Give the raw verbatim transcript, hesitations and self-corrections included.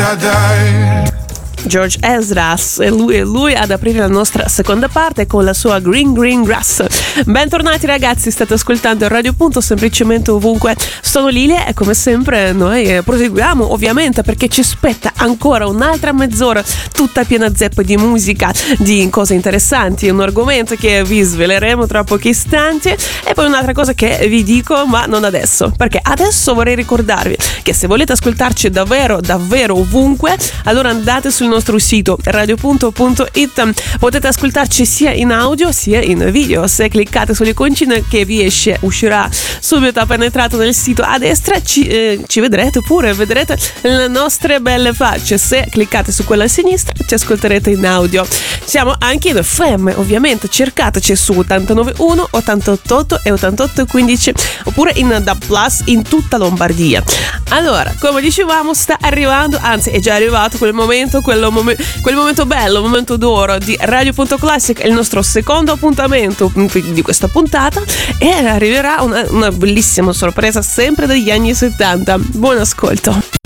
die. George Ezras, e lui e lui ad aprire la nostra seconda parte con la sua Green Green Grass. Bentornati ragazzi, state ascoltando il Radio Punto semplicemente ovunque. Sono Lilia e come sempre noi proseguiamo ovviamente perché ci aspetta ancora un'altra mezz'ora tutta piena zeppa di musica, di cose interessanti, un argomento che vi sveleremo tra pochi istanti e poi un'altra cosa che vi dico ma non adesso, perché adesso vorrei ricordarvi che se volete ascoltarci davvero davvero ovunque, allora andate sul nostro sito radio punto punto it, potete ascoltarci sia in audio sia in video. Se cliccate sull'iconcina che vi esce, uscirà subito appena entrato nel sito a destra, ci, eh, ci vedrete pure, vedrete le nostre belle facce. Se cliccate su quella a sinistra ci ascolterete in audio. Siamo anche in F M, ovviamente cercateci su ottantanove uno, ottantotto otto e ottantotto quindici oppure in D A B Plus in tutta Lombardia. Allora, come dicevamo, sta arrivando, anzi è già arrivato quel momento, quello mom- quel momento bello, momento d'oro di Radio Punto Classic, è il nostro secondo appuntamento di questa puntata e arriverà una, una bellissima sorpresa sempre dagli anni settanta. Buon ascolto.